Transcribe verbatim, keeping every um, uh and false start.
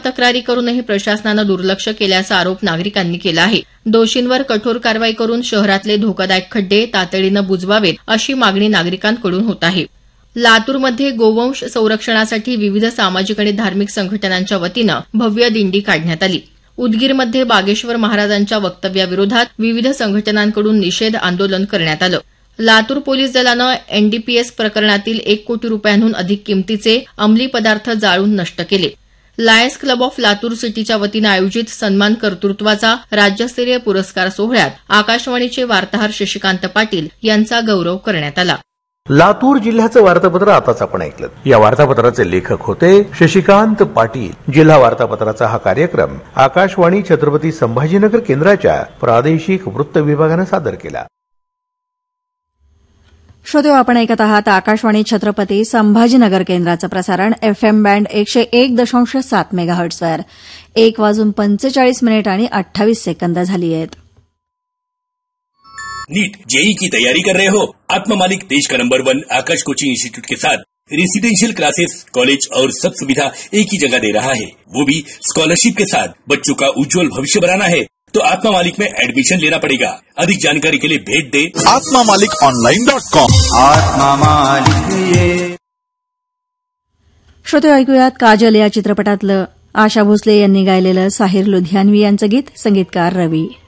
तक्रारी करूनही प्रशासनानं दुर्लक्ष केल्याचा आरोप नागरिकांनी केला आहे. दोषींवर कठोर कारवाई करून शहरातले धोकादायक खड्डे तातडीनं बुजवावेत अशी मागणी नागरिकांकडून होत आहे. लातूरमध्ये गोवंश संरक्षणासाठी विविध सामाजिक आणि धार्मिक संघटनांच्या वतीनं भव्य दिंडी काढण्यात आली. उदगीरमध्ये बागेश्वर महाराजांच्या वक्तव्याविरोधात विविध संघटनांकडून निषेध आंदोलन करण्यात आलं. लातूर पोलीस दलानं एनडीपीएस प्रकरणातील एक कोटी रुपयांहून अधिक किमतीचे अंमली पदार्थ जाळून नष्ट केले. लायन्स क्लब ऑफ लातूर सिटीच्या वतीनं आयोजित सन्मान कर्तृत्वाचा राज्यस्तरीय पुरस्कार सोहळ्यात आकाशवाणीचे वार्ताहर शशिकांत पाटील यांचा गौरव करण्यात आला. लातूर जिल्ह्याचं वार्तापत्र आताच आपण ऐकलं. या वार्तापत्राचे लेखक होते शशिकांत पाटील. जिल्हा वार्तापत्राचा हा कार्यक्रम आकाशवाणी छत्रपती संभाजीनगर केंद्राच्या प्रादेशिक वृत्त विभागानं सादर केला. श्रोते, आपण ऐकत आहात आकाशवाणी छत्रपती संभाजीनगर केंद्राचं प्रसारण एफएम बँड एकशे एक दशांश सात मेगाहर्ट्झवर. एक वाजून पंचेचाळीस मिनिट आणि अठ्ठावीस सेकंद झाली आहेत. नीट जेई की तैयारी कर रहे हो? आत्मा मालिक देश का नंबर वन आकाश कोचिंग इंस्टीट्यूट के साथ रेसिडेंशियल क्लासेस, कॉलेज और सब सुविधा एक ही जगह दे रहा है, वो भी स्कॉलरशिप के साथ. बच्चों का उज्जवल भविष्य बनाना है तो आत्मा मालिक में एडमिशन लेना पड़ेगा. अधिक जानकारी के लिए भेज दे आत्मा मालिक ऑनलाइन डॉट कॉम. आत्मा मालिक. श्रोते, ऐकूयात काजल या चित्रपटातलं आशा भोसले यांनी गायलेलं साहिर लुधियानवी यांचं गीत. संगीतकार रवी.